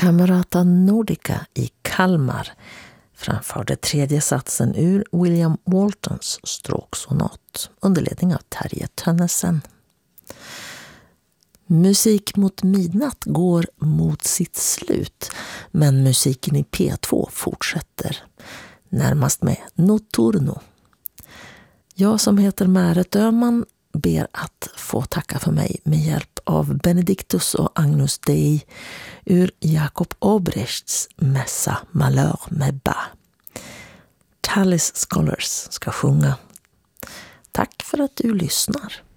Camerata Nordica i Kalmar framförde tredje satsen ur William Waltons stråksonat under ledning av Terje Tönnesen. Musik mot midnatt går mot sitt slut, men musiken i P2 fortsätter, närmast med Notturno. Jag som heter Märet Öhman ber att få tacka för mig med hjälp av Benedictus och Agnus Dei ur Jakob Obrechts mässa Malheur med Bach. Tallis Scholars ska sjunga. Tack för att du lyssnar.